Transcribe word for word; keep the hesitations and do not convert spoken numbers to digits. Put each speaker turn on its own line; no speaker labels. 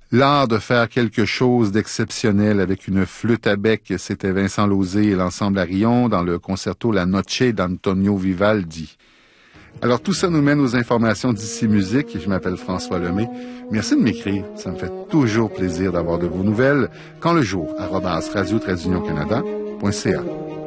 L'art de faire quelque chose d'exceptionnel avec une flûte à bec, c'était Vincent Lauzé et l'ensemble Arion dans le concerto La Noce d'Antonio Vivaldi. Alors tout ça nous mène aux informations d'Ici Musique. Je m'appelle François Lemay. Merci de m'écrire. Ça me fait toujours plaisir d'avoir de vos nouvelles. Quand le jour, arobase radio-canada point c a.